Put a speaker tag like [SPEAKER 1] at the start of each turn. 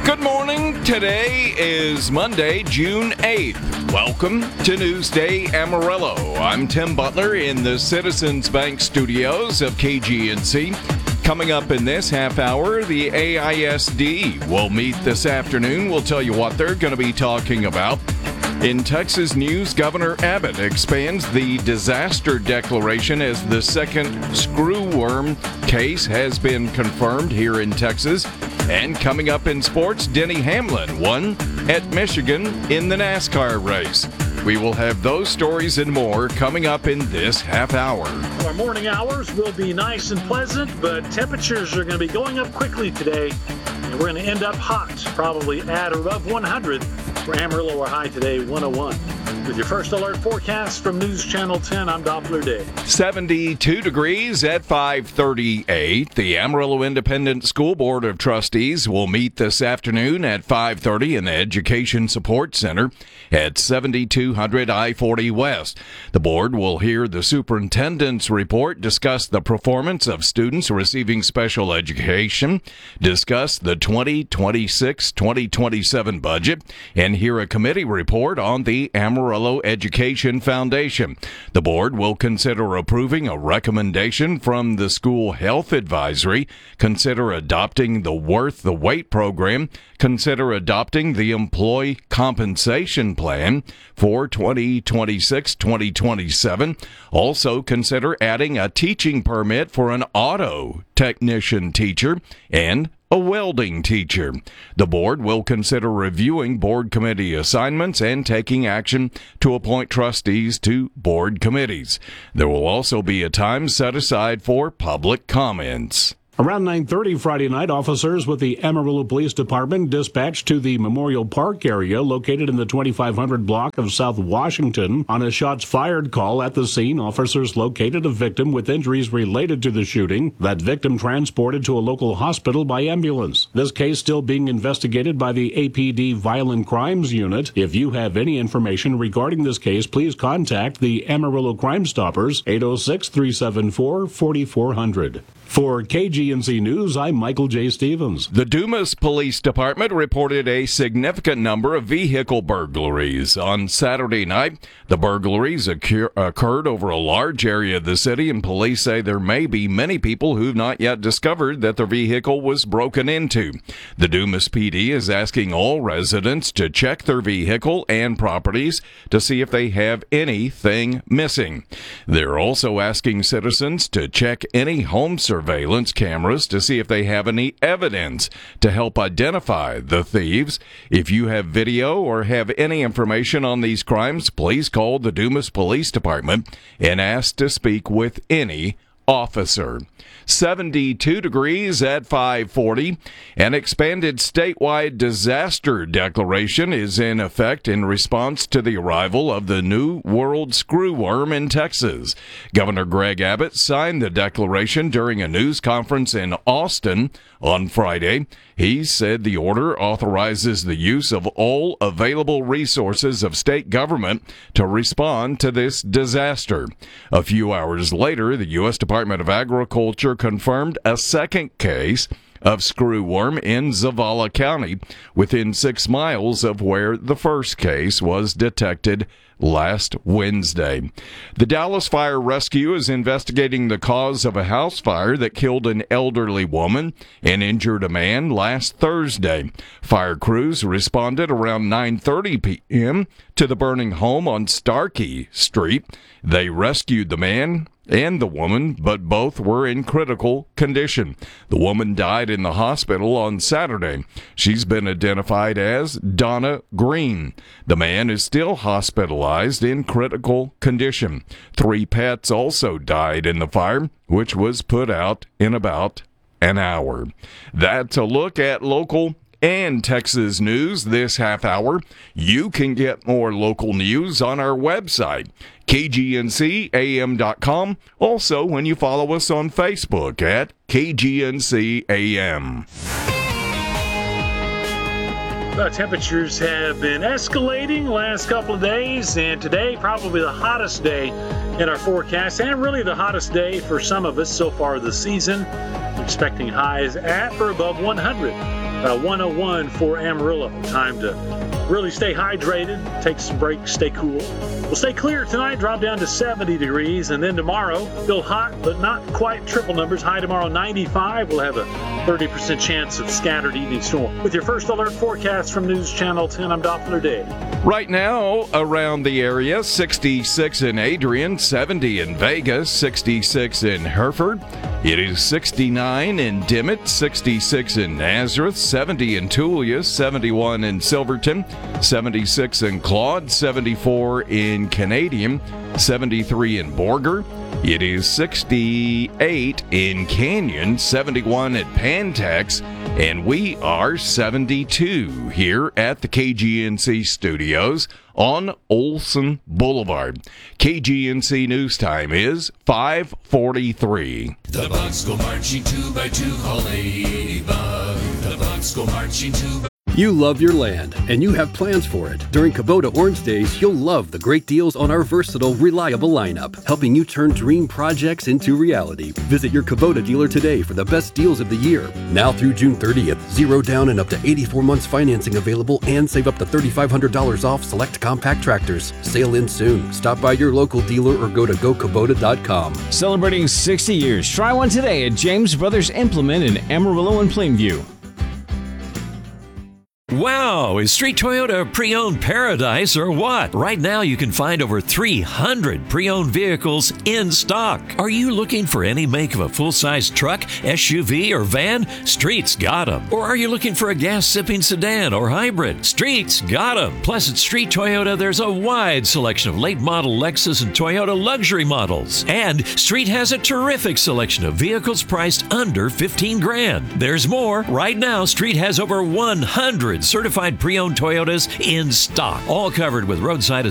[SPEAKER 1] Good morning. Today is Monday, June 8th. Welcome to Newsday Amarillo. I'm Tim Butler in the Citizens Bank studios of KGNC. Coming up in this half hour, the AISD will meet this afternoon. We'll tell you what they're going to be talking about. In Texas news, Governor Abbott expands the disaster declaration as the second screwworm case has been confirmed here in Texas. And coming up in sports, Denny Hamlin won at Michigan in the NASCAR race. We will have those stories and more coming up in this half hour.
[SPEAKER 2] Our morning hours will be nice and pleasant, but temperatures are going to be going up quickly today. And we're going to end up hot, probably at or above 100. For Amarillo, our high today, 101. With your first alert forecast from News Channel 10, I'm Doppler Day.
[SPEAKER 1] 72 degrees at 5:38. The Amarillo Independent School Board of Trustees will meet this afternoon at 5:30 in the Education Support Center at 7200 I-40 West. The board will hear the superintendent's report, discuss the performance of students receiving special education, discuss the 2026-2027 budget, and hear a committee report on the Amarillo Education Foundation. The board will consider approving a recommendation from the School Health Advisory, consider adopting the Worth the Wait program, consider adopting the Employee Compensation Plan for 2026-2027. Also consider adding a teaching permit for an auto technician teacher and a welding teacher. The board will consider reviewing board committee assignments and taking action to appoint trustees to board committees. There will also be a time set aside for public comments.
[SPEAKER 3] Around 9:30 Friday night, officers with the Amarillo Police Department dispatched to the Memorial Park area located in the 2500 block of South Washington. On a shots fired call at the scene, officers located a victim with injuries related to the shooting. That victim transported to a local hospital by ambulance. This case still being investigated by the APD Violent Crimes Unit. If you have any information regarding this case, please contact the Amarillo Crime Stoppers, 806-374-4400. For KGNC News, I'm Michael J. Stevens.
[SPEAKER 1] The Dumas Police Department reported a significant number of vehicle burglaries. On Saturday night, the burglaries occurred over a large area of the city, and police say there may be many people who've not yet discovered that their vehicle was broken into. The Dumas PD is asking all residents to check their vehicle and properties to see if they have anything missing. They're also asking citizens to check any home surveillance cameras to see if they have any evidence to help identify the thieves. If you have video or have any information on these crimes, please call the Dumas Police Department and ask to speak with any officer. 72 degrees at 5:40. An expanded statewide disaster declaration is in effect in response to the arrival of the New World screwworm in Texas. Governor Greg Abbott signed the declaration during a news conference in Austin on Friday. He said the order authorizes the use of all available resources of state government to respond to this disaster. A few hours later, the U.S. Department of Agriculture confirmed a second case of screwworm in Zavala County, within 6 miles of where the first case was detected last Wednesday. The Dallas Fire Rescue is investigating the cause of a house fire that killed an elderly woman and injured a man last Thursday. Fire crews responded around 9:30 p.m. to the burning home on Starkey Street. They rescued the man and the woman, but both were in critical condition. The woman died in the hospital on Saturday. She's been identified as Donna Green. The man is still hospitalized in critical condition. 3 pets also died in the fire, which was put out in about an hour. That's a look at local and Texas news this half hour. You can get more local news on our website, KGNCAM.com. Also, when you follow us on Facebook at KGNCAM.
[SPEAKER 2] The temperatures have been escalating last couple of days, and today probably the hottest day in our forecast, and really the hottest day for some of us so far this season. We're expecting highs at or above 100. 101 for Amarillo. Time to really stay hydrated, take some breaks, stay cool. We'll stay clear tonight, drop down to 70 degrees, and then tomorrow, still hot, but not quite triple numbers. High tomorrow, 95. We'll have a 30% chance of scattered evening storm. With your first alert forecast from News Channel 10, I'm Doppler Dave.
[SPEAKER 1] Right now, around the area, 66 in Adrian, 70 in Vegas, 66 in Hereford. It is 69 in Dimmitt, 66 in Nazareth, 70 in Tulia, 71 in Silverton, 76 in Claude, 74 in Canadian, 73 in Borger. It is 68 in Canyon, 71 at Pantex, and we are 72 here at the KGNC studios on Olson Boulevard. KGNC News Time is 5:43.
[SPEAKER 4] The Bucks go marching 2 by 2, call Ladybug. The Bucks go marching 2 by
[SPEAKER 5] You love your land, and you have plans for it. During Kubota Orange Days, you'll love the great deals on our versatile, reliable lineup, helping you turn dream projects into reality. Visit your Kubota dealer today for the best deals of the year. Now through June 30th, 0 down and up to 84 months financing available, and save up to $3,500 off select compact tractors. Sale ends soon. Stop by your local dealer or go to gokubota.com.
[SPEAKER 6] Celebrating 60 years. Try one today at James Brothers Implement in Amarillo and Plainview.
[SPEAKER 7] Wow, is Street Toyota a pre-owned paradise or what? Right now you can find over 300 pre-owned vehicles in stock. Are you looking for any make of a full-size truck, SUV, or van? Street's got them. Or are you looking for a gas-sipping sedan or hybrid? Street's got them. Plus at Street Toyota there's a wide selection of late-model Lexus and Toyota luxury models. And Street has a terrific selection of vehicles priced under $15,000. There's more. Right now Street has over 100 certified pre-owned Toyotas in stock, all covered with roadside